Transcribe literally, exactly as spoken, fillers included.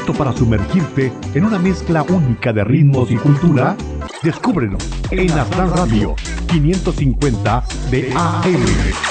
¿Listo para sumergirte en una mezcla única de ritmos y cultura? Descúbrelo en Aztlán Radio quinientos cincuenta de A M.